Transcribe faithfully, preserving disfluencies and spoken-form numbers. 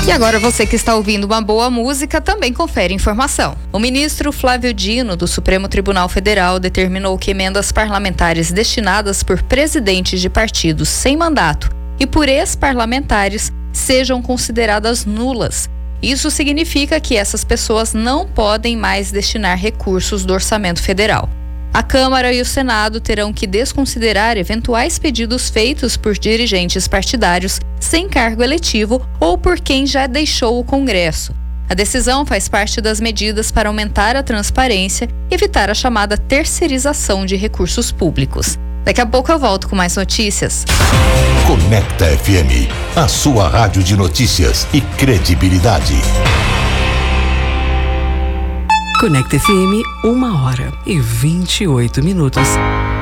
E agora você que está ouvindo uma boa música também confere informação. O ministro Flávio Dino, do Supremo Tribunal Federal, determinou que emendas parlamentares destinadas por presidentes de partidos sem mandato e por ex-parlamentares sejam consideradas nulas. Isso significa que essas pessoas não podem mais destinar recursos do orçamento federal. A Câmara e o Senado terão que desconsiderar eventuais pedidos feitos por dirigentes partidários sem cargo eletivo ou por quem já deixou o Congresso. A decisão faz parte das medidas para aumentar a transparência e evitar a chamada terceirização de recursos públicos. Daqui a pouco eu volto com mais notícias. Conecta F M, a sua rádio de notícias e credibilidade. Conecta F M, uma hora e vinte e oito minutos.